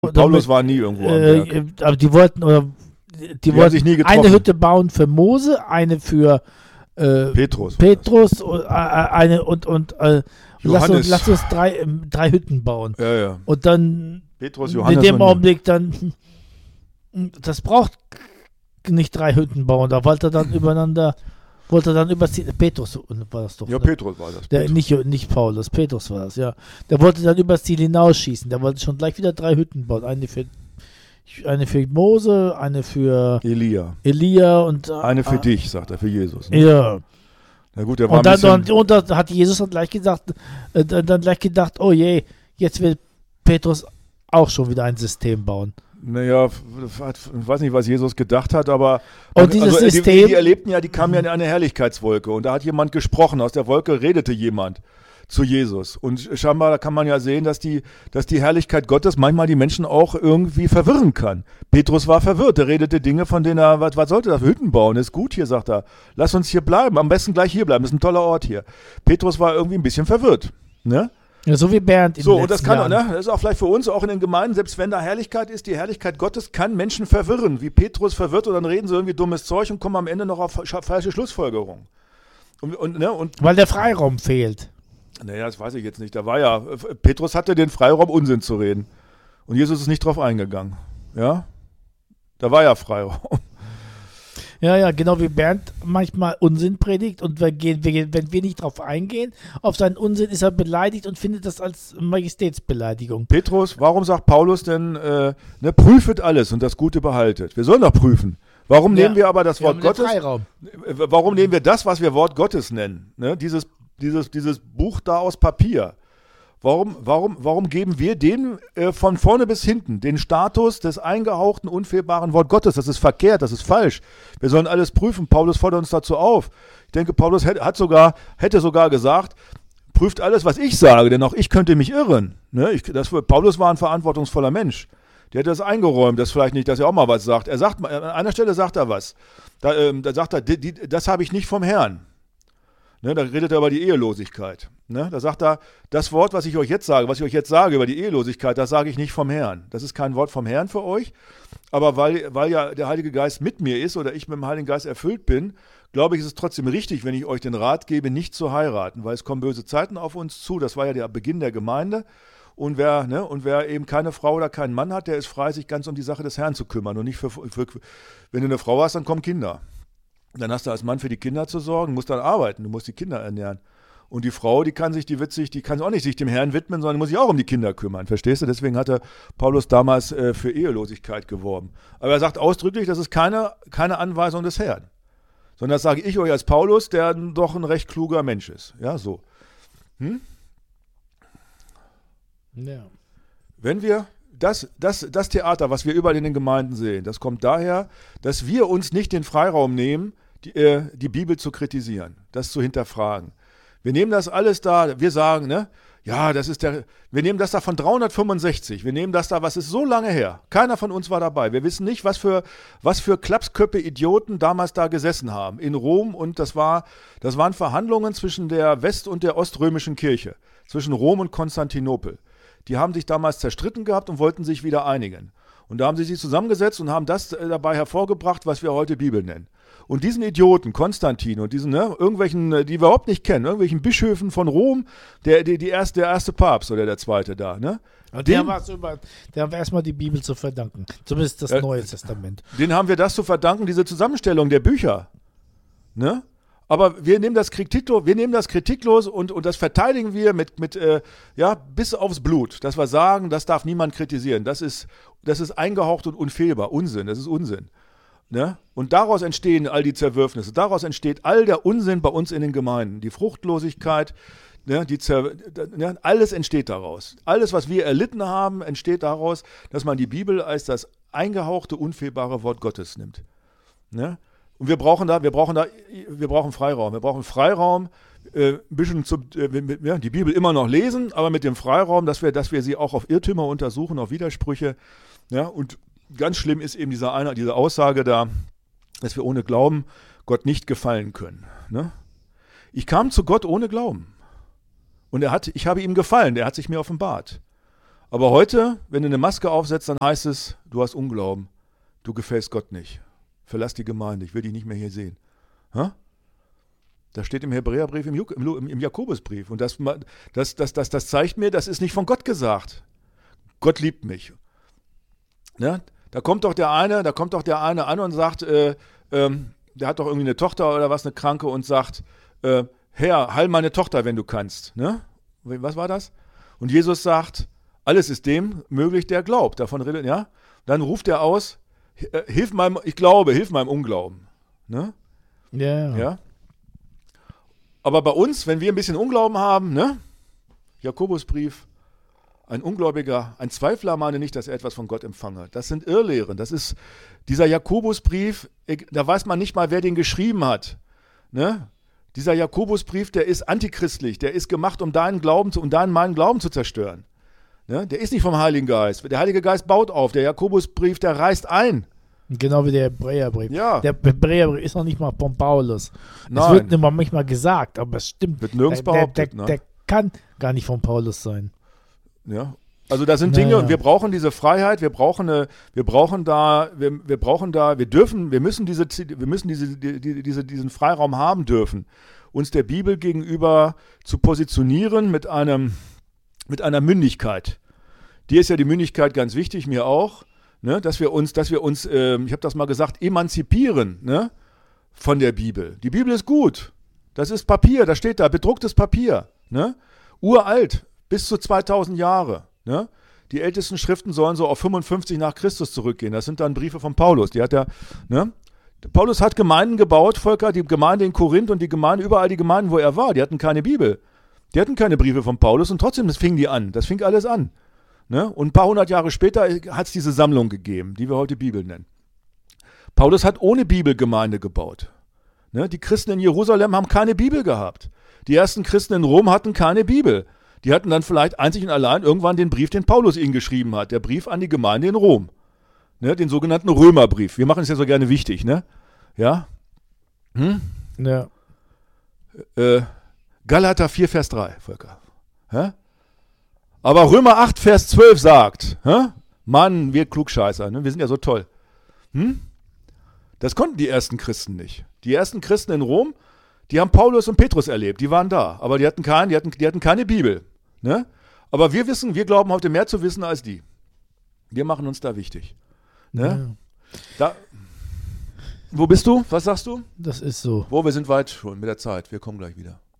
Paulus war nie irgendwo am Berg. Aber die wollten sich nie getroffen. Eine Hütte bauen für Mose, eine für Petrus lass uns drei Hütten bauen. Ja. Und dann Petrus, Johannes in dem Augenblick dann, das braucht nicht 3 Hütten bauen, da wollte er dann überziehen, Petrus war das doch. Ja, ne? Petrus war das. Nicht Paulus, Petrus war das, ja. Der wollte dann übers Ziel hinausschießen, der wollte schon gleich wieder 3 Hütten bauen, eine für Mose, eine für Elia und eine für dich, sagt er, für Jesus. Ne? Ja. Na gut, der war und da hat Jesus dann gleich gedacht, oh je, jetzt will Petrus auch schon wieder ein System bauen. Naja, ich weiß nicht, was Jesus gedacht hat, aber und dieses System, die erlebten ja, die kamen ja in eine Herrlichkeitswolke und da hat jemand gesprochen, aus der Wolke redete jemand zu Jesus und scheinbar kann man ja sehen, dass die Herrlichkeit Gottes manchmal die Menschen auch irgendwie verwirren kann. Petrus war verwirrt, er redete Dinge, von denen er, was sollte das für Hütten bauen, ist gut hier, sagt er, lass uns hier bleiben, am besten gleich hier bleiben, ist ein toller Ort hier. Petrus war irgendwie ein bisschen verwirrt, ne? Ja, so wie Bernd in den und das Jahren. Das ist auch vielleicht für uns, auch in den Gemeinden, selbst wenn da Herrlichkeit ist, die Herrlichkeit Gottes kann Menschen verwirren, wie Petrus verwirrt und dann reden sie irgendwie dummes Zeug und kommen am Ende noch auf falsche Schlussfolgerungen. Weil der Freiraum fehlt. Naja, das weiß ich jetzt nicht. Petrus hatte den Freiraum, Unsinn zu reden. Und Jesus ist nicht drauf eingegangen. Ja? Da war ja Freiraum. Ja, genau wie Bernd manchmal Unsinn predigt und wenn wir nicht drauf eingehen, auf seinen Unsinn ist er beleidigt und findet das als Majestätsbeleidigung. Petrus, warum sagt Paulus denn, prüfet alles und das Gute behaltet? Wir sollen doch prüfen. Warum nehmen wir aber das Wort Gottes? Freiraum. Warum nehmen wir das, was wir Wort Gottes nennen? Ne? Dieses Buch da aus Papier. Warum geben wir dem von vorne bis hinten den Status des eingehauchten, unfehlbaren Wort Gottes? Das ist verkehrt, das ist falsch. Wir sollen alles prüfen. Paulus fordert uns dazu auf. Ich denke, Paulus hätte sogar gesagt, prüft alles, was ich sage, denn auch ich könnte mich irren. Ne? Paulus war ein verantwortungsvoller Mensch. Der hätte das eingeräumt, das vielleicht nicht, dass er auch mal was sagt. An einer Stelle sagt er was. Da sagt er, das habe ich nicht vom Herrn. Ne, da redet er über die Ehelosigkeit. Ne, da sagt er, das Wort, was ich euch jetzt sage über die Ehelosigkeit, das sage ich nicht vom Herrn. Das ist kein Wort vom Herrn für euch, aber weil ja der Heilige Geist mit mir ist oder ich mit dem Heiligen Geist erfüllt bin, glaube ich, ist es trotzdem richtig, wenn ich euch den Rat gebe, nicht zu heiraten, weil es kommen böse Zeiten auf uns zu. Das war ja der Beginn der Gemeinde. Und wer eben keine Frau oder keinen Mann hat, der ist frei, sich ganz um die Sache des Herrn zu kümmern. Und nicht wenn du eine Frau hast, dann kommen Kinder. Dann hast du als Mann für die Kinder zu sorgen, musst dann arbeiten, du musst die Kinder ernähren. Und die Frau, die kann auch nicht sich dem Herrn widmen, sondern muss sich auch um die Kinder kümmern, verstehst du? Deswegen hatte Paulus damals für Ehelosigkeit geworben. Aber er sagt ausdrücklich, das ist keine Anweisung des Herrn. Sondern das sage ich euch als Paulus, der doch ein recht kluger Mensch ist. Ja, so. Ja. Wenn wir das Theater, was wir überall in den Gemeinden sehen, das kommt daher, dass wir uns nicht den Freiraum nehmen, die Bibel zu kritisieren, das zu hinterfragen. Wir nehmen das alles da, wir sagen, wir nehmen das da von 365, wir nehmen das da, was ist so lange her, keiner von uns war dabei, wir wissen nicht, was für Klapsköppe Idioten damals da gesessen haben, in Rom, und das waren Verhandlungen zwischen der West- und der Oströmischen Kirche, zwischen Rom und Konstantinopel. Die haben sich damals zerstritten gehabt und wollten sich wieder einigen. Und da haben sie sich zusammengesetzt und haben das dabei hervorgebracht, was wir heute Bibel nennen. Und diesen Idioten, Konstantin und diesen, irgendwelchen, die wir überhaupt nicht kennen, irgendwelchen Bischöfen von Rom, der erste Papst oder der zweite da, ne? Und der haben wir erstmal die Bibel zu verdanken. Zumindest das Neue Testament. Den haben wir das zu verdanken, diese Zusammenstellung der Bücher. Ne? Aber wir nehmen das kritiklos und das verteidigen wir mit bis aufs Blut. Dass wir sagen, das darf niemand kritisieren. Das ist eingehaucht und unfehlbar. Unsinn, das ist Unsinn. Ne? Und daraus entstehen all die Zerwürfnisse. Daraus entsteht all der Unsinn bei uns in den Gemeinden. Die Fruchtlosigkeit, alles entsteht daraus. Alles, was wir erlitten haben, entsteht daraus, dass man die Bibel als das eingehauchte, unfehlbare Wort Gottes nimmt. Ne? Und wir brauchen Freiraum. Wir brauchen Freiraum, ein bisschen die Bibel immer noch lesen, aber mit dem Freiraum, dass wir sie auch auf Irrtümer untersuchen, auf Widersprüche. Ja, und ganz schlimm ist eben diese Aussage da, dass wir ohne Glauben Gott nicht gefallen können. Ne? Ich kam zu Gott ohne Glauben. Und ich habe ihm gefallen, er hat sich mir offenbart. Aber heute, wenn du eine Maske aufsetzt, dann heißt es, du hast Unglauben. Du gefällst Gott nicht. Verlass die Gemeinde, ich will dich nicht mehr hier sehen. Ha? Das steht im Hebräerbrief, im Jakobusbrief. Und das zeigt mir, das ist nicht von Gott gesagt. Gott liebt mich. Ja? Da kommt doch der eine an und sagt, der hat doch irgendwie eine Tochter oder was, eine Kranke, und sagt, Herr, heil meine Tochter, wenn du kannst. Ne? Was war das? Und Jesus sagt, alles ist dem möglich, der glaubt. Davon redet, ja? Dann ruft er aus, hilf meinem Unglauben. Ne? Ja. Aber bei uns, wenn wir ein bisschen Unglauben haben, ne? Jakobusbrief, ein Ungläubiger, ein Zweifler meine nicht, dass er etwas von Gott empfange. Das sind Irrlehren. Das ist dieser Jakobusbrief, da weiß man nicht mal, wer den geschrieben hat. Ne? Dieser Jakobusbrief, der ist antichristlich, der ist gemacht, um meinen Glauben zu zerstören. Ne? Der ist nicht vom Heiligen Geist. Der Heilige Geist baut auf. Der Jakobusbrief, der reißt ein. Genau wie der Hebräerbrief. Ja. Der Hebräerbrief ist noch nicht mal von Paulus. Nein. Es wird immer manchmal gesagt, aber es stimmt. Wird nirgends behauptet. Der kann gar nicht von Paulus sein. Ja. Also da sind Dinge, und wir brauchen diese Freiheit, wir müssen diesen Freiraum haben dürfen, uns der Bibel gegenüber zu positionieren mit einer Mündigkeit. Dir ist ja die Mündigkeit ganz wichtig, mir auch, ne, dass wir uns, ich habe das mal gesagt, emanzipieren, ne, von der Bibel. Die Bibel ist gut. Das ist Papier, das steht da, bedrucktes Papier, ne? Uralt, bis zu 2000 Jahre. Ne? Die ältesten Schriften sollen so auf 55 nach Christus zurückgehen. Das sind dann Briefe von Paulus. Paulus hat Gemeinden gebaut, Volker, die Gemeinde in Korinth und überall die Gemeinden, wo er war, die hatten keine Bibel. Die hatten keine Briefe von Paulus, und trotzdem, das fing alles an. Ne? Und ein paar hundert Jahre später hat es diese Sammlung gegeben, die wir heute Bibel nennen. Paulus hat ohne Bibel Gemeinde gebaut. Ne? Die Christen in Jerusalem haben keine Bibel gehabt. Die ersten Christen in Rom hatten keine Bibel. Die hatten dann vielleicht einzig und allein irgendwann den Brief, den Paulus ihnen geschrieben hat. Der Brief an die Gemeinde in Rom. Ne, den sogenannten Römerbrief. Wir machen es ja so gerne wichtig, ne? Ja? Ja. Galater 4, Vers 3, Volker. Hä? Aber Römer 8, Vers 12 sagt, Mann, wir Klugscheißer, ne? Wir sind ja so toll. Das konnten die ersten Christen nicht. Die ersten Christen in Rom, die haben Paulus und Petrus erlebt, die waren da, aber die hatten keine Bibel. Ne? Aber wir glauben heute mehr zu wissen als die. Wir machen uns da wichtig. Ne? Ja. Wo bist du? Was sagst du? Das ist so. Wir sind weit schon mit der Zeit. Wir kommen gleich wieder.